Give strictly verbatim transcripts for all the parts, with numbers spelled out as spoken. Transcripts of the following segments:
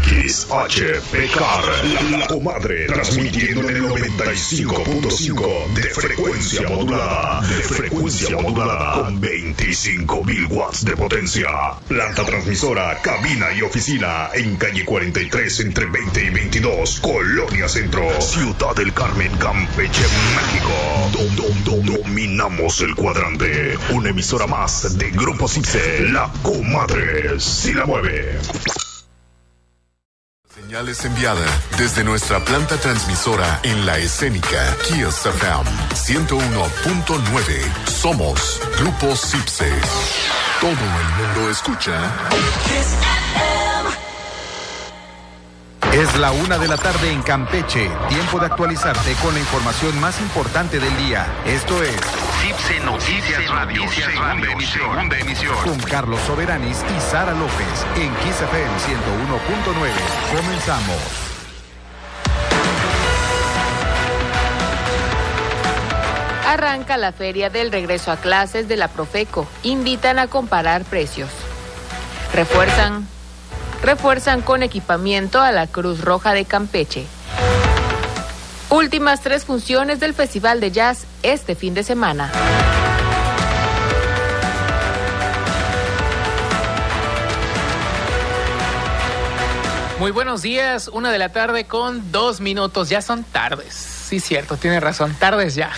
X H P C A R, La Comadre, transmitiendo en el noventa y cinco punto cinco de frecuencia modulada, de frecuencia modulada, con veinticinco mil watts de potencia. Planta transmisora, cabina y oficina en calle cuarenta y tres entre veinte y veintidós, Colonia Centro, Ciudad del Carmen, Campeche, México. Dom, dom, dom, dominamos el cuadrante. Una emisora más de Grupo Cipse, La Comadre, si la mueve. Señales enviadas desde nuestra planta transmisora en La Escénica, Kiss F M ciento uno punto nueve. Somos Grupo Cipse. Todo el mundo escucha Kiss F M. Es la una de la tarde en Campeche. Tiempo de actualizarte con la información más importante del día. Esto es Cipse Noticias Radio, Noticias segunda, Radio emisión. segunda emisión. Con Carlos Soberanis y Sara López en Kiss F M ciento uno punto nueve. Comenzamos. Arranca la feria del regreso a clases de la Profeco. Invitan a comparar precios. Refuerzan, refuerzan con equipamiento a la Cruz Roja de Campeche. Últimas tres funciones del Festival de Jazz este fin de semana. Muy buenos días, una de la tarde con dos minutos. Ya son tardes. Sí, cierto, tiene razón, tardes ya.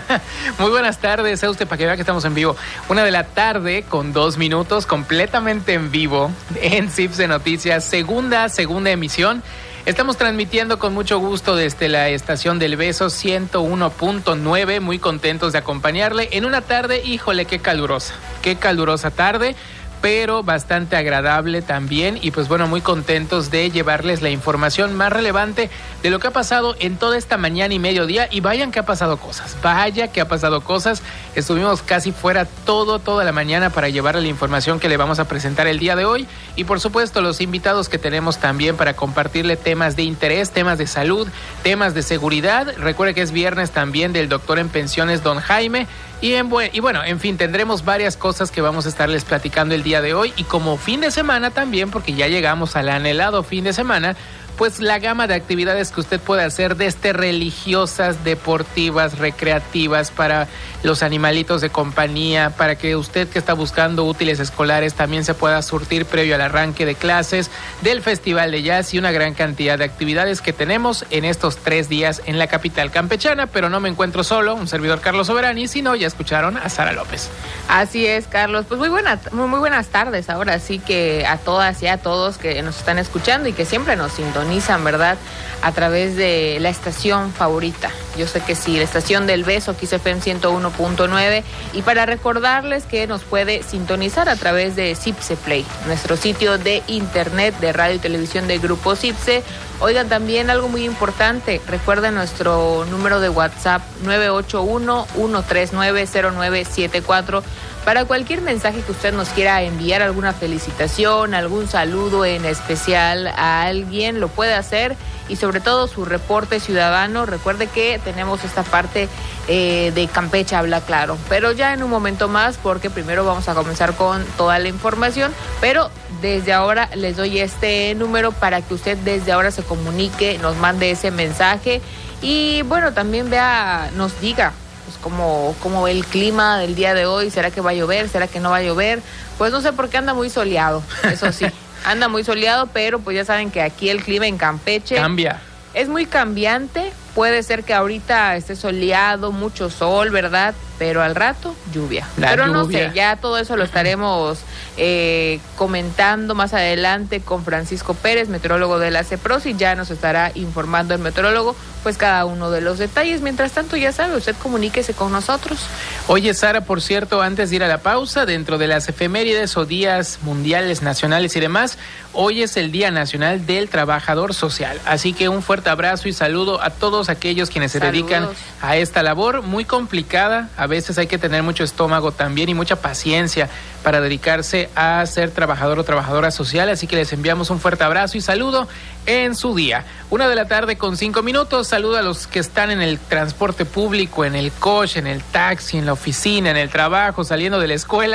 Muy buenas tardes, a usted para que vea que estamos en vivo. Una de la tarde con dos minutos, completamente en vivo en Cipse Noticias, segunda, segunda emisión. Estamos transmitiendo con mucho gusto desde la estación del Beso ciento uno punto nueve, muy contentos de acompañarle en una tarde, híjole, qué calurosa, qué calurosa tarde, pero bastante agradable también y pues bueno, muy contentos de llevarles la información más relevante de lo que ha pasado en toda esta mañana y mediodía y vayan que ha pasado cosas, vaya que ha pasado cosas, estuvimos casi fuera todo, toda la mañana para llevarle la información que le vamos a presentar el día de hoy y por supuesto los invitados que tenemos también para compartirle temas de interés, temas de salud, temas de seguridad, recuerde que es viernes también del doctor en pensiones Don Jaime. Y, en buen, y bueno, en fin, tendremos varias cosas que vamos a estarles platicando el día de hoy y como fin de semana también, porque ya llegamos al anhelado fin de semana, pues la gama de actividades que usted puede hacer desde religiosas, deportivas, recreativas, para los animalitos de compañía, para que usted que está buscando útiles escolares también se pueda surtir previo al arranque de clases del Festival de Jazz y una gran cantidad de actividades que tenemos en estos tres días en la capital campechana, pero no me encuentro solo, un servidor Carlos Soberani, sino ya escucharon a Sara López. Así es, Carlos, pues muy, buena, muy, muy buenas tardes, ahora sí que a todas y a todos que nos están escuchando y que siempre nos sintonizan, ¿verdad? A través de la estación favorita. Yo sé que sí, la estación del Beso, Kiss F M ciento uno punto nueve. Y para recordarles que nos puede sintonizar a través de Cipse Play, nuestro sitio de internet de radio y televisión de Grupo Cipse. Oigan, también algo muy importante, recuerden nuestro número de WhatsApp nueve ocho uno, uno tres nueve, cero nueve siete cuatro. Para cualquier mensaje que usted nos quiera enviar, alguna felicitación, algún saludo en especial a alguien, lo puede hacer y sobre todo su reporte ciudadano. Recuerde que tenemos esta parte eh, de Campeche Habla Claro, pero ya en un momento más porque primero vamos a comenzar con toda la información, pero desde ahora les doy este número para que usted desde ahora se comunique, nos mande ese mensaje y bueno, también vea, nos diga pues como, como el clima del día de hoy, ¿será que va a llover? ¿Será que no va a llover? Pues no sé por qué anda muy soleado, eso sí, anda muy soleado, pero pues ya saben que aquí el clima en Campeche cambia. Es muy cambiante, puede ser que ahorita esté soleado, mucho sol, ¿verdad? Pero al rato, lluvia. La Pero lluvia. no sé, ya todo eso lo estaremos eh, comentando más adelante con Francisco Pérez, meteorólogo de la CEPROS, y ya nos estará informando el meteorólogo, pues cada uno de los detalles. Mientras tanto, ya sabe, usted comuníquese con nosotros. Oye, Sara, por cierto, antes de ir a la pausa, dentro de las efemérides o días mundiales, nacionales y demás, hoy es el Día Nacional del Trabajador Social. Así que un fuerte abrazo y saludo a todos aquellos quienes se Saludos. dedican a esta labor muy complicada. A veces hay que tener mucho estómago también y mucha paciencia para dedicarse a ser trabajador o trabajadora social. Así que les enviamos un fuerte abrazo y saludo en su día. Una de la tarde con cinco minutos. Saludo a los que están en el transporte público, en el coche, en el taxi, en la oficina, en el trabajo, saliendo de la escuela.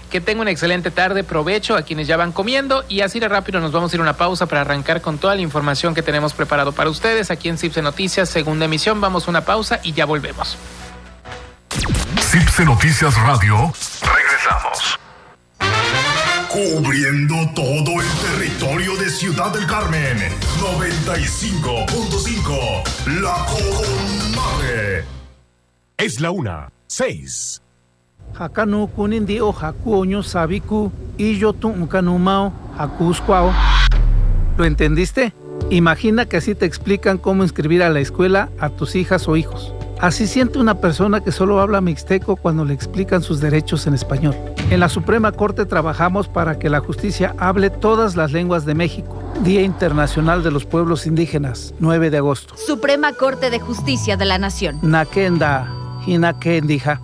Que tenga una excelente tarde, provecho a quienes ya van comiendo y así de rápido nos vamos a ir a una pausa para arrancar con toda la información que tenemos preparado para ustedes aquí en Cipse Noticias, segunda emisión. Vamos a una pausa y ya volvemos. Cipse Noticias Radio. Regresamos. Cubriendo todo el territorio de Ciudad del Carmen. noventa y cinco punto cinco. La Comadre. Es la una. Seis. Hakanu kunindi o hakuoño sabiku y yo tu unkanumao hakuskwao. ¿Lo entendiste? Imagina que así te explican cómo inscribir a la escuela a tus hijas o hijos. Así siente una persona que solo habla mixteco cuando le explican sus derechos en español. En la Suprema Corte trabajamos para que la justicia hable todas las lenguas de México. Día Internacional de los Pueblos Indígenas, nueve de agosto. Suprema Corte de Justicia de la Nación. Nakenda, hinakendija.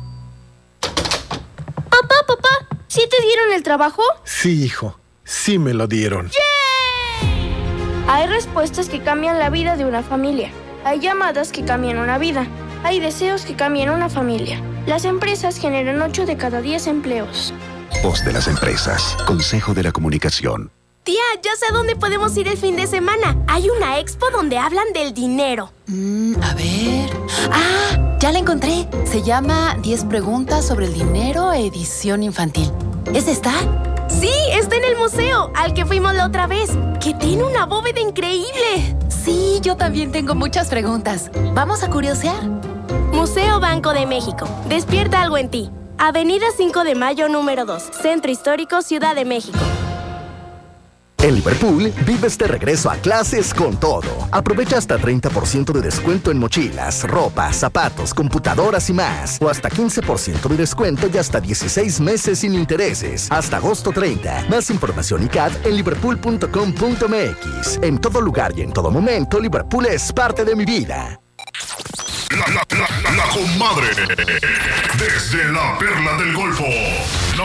Papá, papá, ¿sí te dieron el trabajo? Sí, hijo. Sí me lo dieron. ¡Yay! Hay respuestas que cambian la vida de una familia. Hay llamadas que cambian una vida. Hay deseos que cambian una familia. Las empresas generan ocho de cada diez empleos. Voz de las empresas. Consejo de la Comunicación. Tía, ya sé a dónde podemos ir el fin de semana. Hay una expo donde hablan del dinero. Mm, a ver... ¡Ah! Ya la encontré. Se llama diez preguntas sobre el dinero, edición infantil. ¿Es esta? Sí, está en el museo, al que fuimos la otra vez, que tiene una bóveda increíble. Sí, yo también tengo muchas preguntas. ¿Vamos a curiosear? Museo Banco de México. Despierta algo en ti. Avenida cinco de Mayo, número dos. Centro Histórico, Ciudad de México. En Liverpool, vives de regreso a clases con todo. Aprovecha hasta treinta por ciento de descuento en mochilas, ropa, zapatos, computadoras y más. O hasta quince por ciento de descuento y hasta dieciséis meses sin intereses. Hasta agosto treinta. Más información y C A D en liverpool punto com punto m x. En todo lugar y en todo momento, Liverpool es parte de mi vida. La, la, la, la Comadre. Desde la Perla del Golfo.